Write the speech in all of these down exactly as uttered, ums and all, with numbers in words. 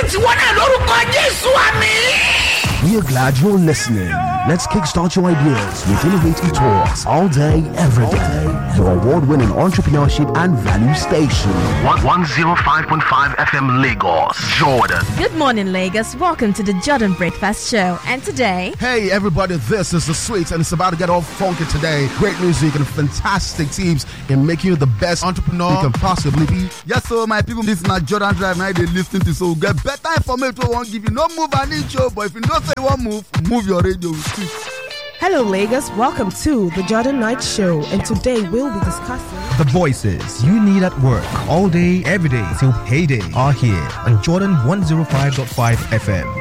tiwọn náà lórúkọ Jésù, àmín. We are glad you're listening. Let's kickstart your ideas with innovative talks all day, every day. Your award-winning entrepreneurship and value station. one oh five point five F M Lagos, Jordan. Good morning, Lagos. Welcome to the Jordan Breakfast Show. And today... Hey, everybody, this is The Sweets, and it's about to get all funky today. Great music and fantastic teams in making you the best entrepreneur you can possibly be. Yes, so my people, this is not Jordan Drive. Now they listen to, so get better information. Won't give you no move and each show, but if you don't say one move, move your radio. Hello, Lagos. Welcome to the Jordan Night Show, and today we'll be discussing the voices you need at work all day, every day till payday are here on Jordan one oh five point five F M.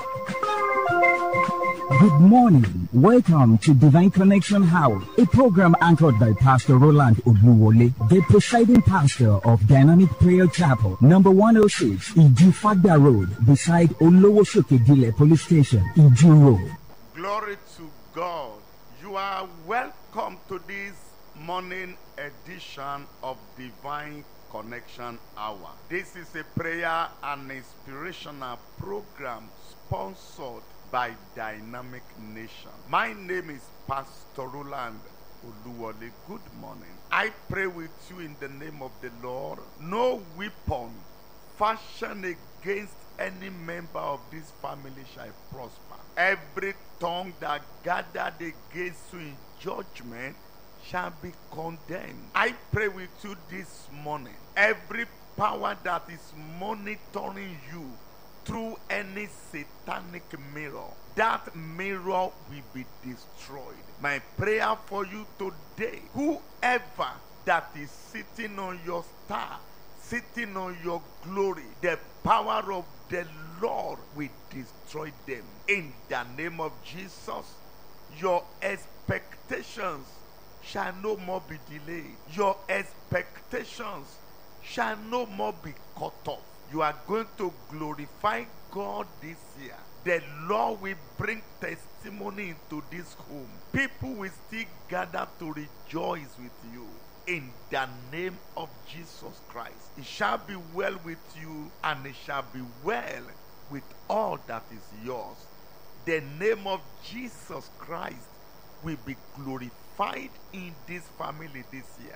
Good morning. Welcome to Divine Connection Hour, a program anchored by Pastor Roland Odluwole, the presiding pastor of Dynamic Prayer Chapel, number one oh six, Ijufagba Road, beside Olowosokedile Police Station, Iju Road. Glory to God. You are welcome to this morning edition of Divine Connection Hour. This is a prayer and inspirational program sponsored by Dynamic Nation. My name is Pastor Roland Oluwole. Good morning. I pray with you in the name of the Lord. No weapon fashioned against any member of this family shall prosper. Every tongue that gathered against you in judgment shall be condemned. I pray with you this morning. Every power that is monitoring you through any satanic mirror, that mirror will be destroyed. My prayer for you today, whoever that is sitting on your star, sitting on your glory, the power of the Lord will destroy them. In the name of Jesus, your expectations shall no more be delayed. Your expectations shall no more be cut off. You are going to glorify God this year. The Lord will bring testimony into this home. People will still gather to rejoice with you. In the name of Jesus Christ. It shall be well with you, and it shall be well with all that is yours. The name of Jesus Christ will be glorified in this family this year.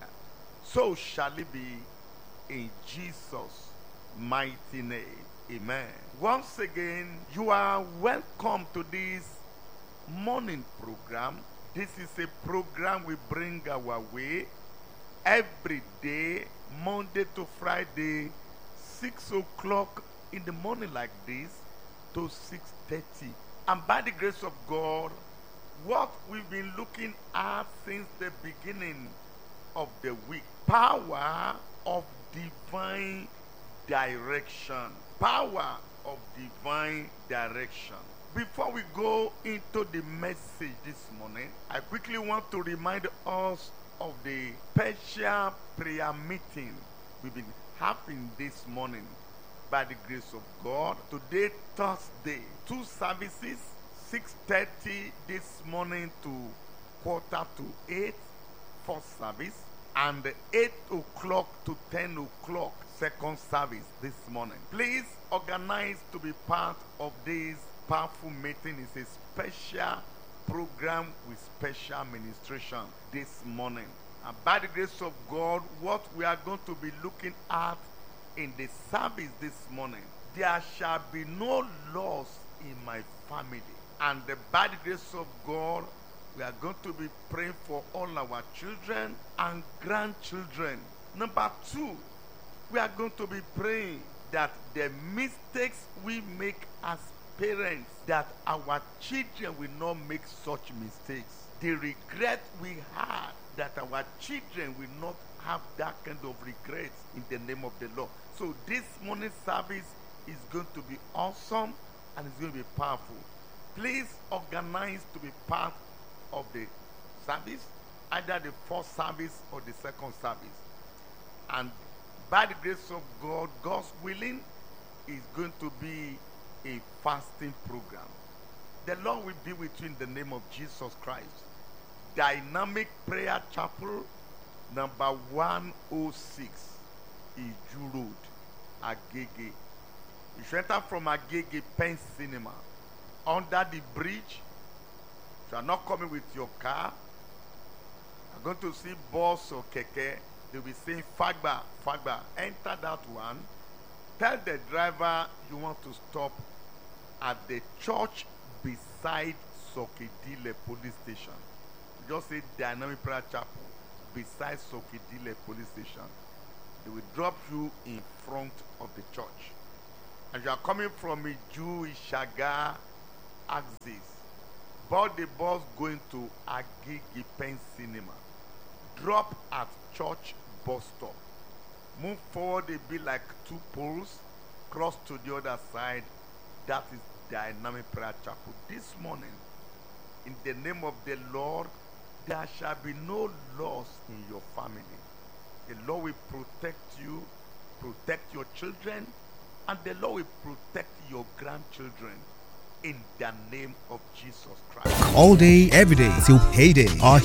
So shall it be in Jesus' mighty name. Amen. Once again, you are welcome to this morning program. This is a program we bring our way every day, Monday to Friday, six o'clock in the morning like this to six thirty. And by the grace of God, what we've been looking at since the beginning of the week, power of divine direction. Power of divine direction. Before we go into the message this morning, I quickly want to remind us of the special prayer meeting we've been having this morning by the grace of God. Today, Thursday, two services, six thirty this morning to quarter to eight, first service, and eight o'clock to ten o'clock, second service this morning. Please organize to be part of this powerful meeting. It's a special program with special administration this morning. And by the grace of God, what we are going to be looking at in the service this morning, there shall be no loss in my family. And by the grace of God, we are going to be praying for all our children and grandchildren. Number two, we are going to be praying that the mistakes we make as parents, that our children will not make such mistakes. The regret we had, that our children will not have that kind of regrets in the name of the Lord. So this morning service is going to be awesome and it's going to be powerful. Please organize to be part of the service, either the first service or the second service. And by the grace of God, God's willing, is going to be a fasting program. The Lord will be with you in the name of Jesus Christ. Dynamic Prayer Chapel, number one oh six, Iju Road, Agege, You should enter from Agege Pen Cinema. Under the bridge, you are not coming with your car. You are going to see bus or keke. They will be saying Fagba, Fagba. Enter that one. Tell the driver you want to stop at the church beside Sokedile police station. You just say Dynamic Prayer Chapel beside Sokedile police station. They will drop you in front of the church. And you are coming from a Jew Ishaga axis. Board the bus going to Agege Pen Cinema. Drop at church bus stop. Move forward a bit like two poles. Cross to the other side. That is Dynamic Prayer Chapel. This morning, in the name of the Lord, there shall be no loss in your family. The Lord will protect you, protect your children, and the Lord will protect your grandchildren in the name of Jesus Christ. All day, every day, till payday. Are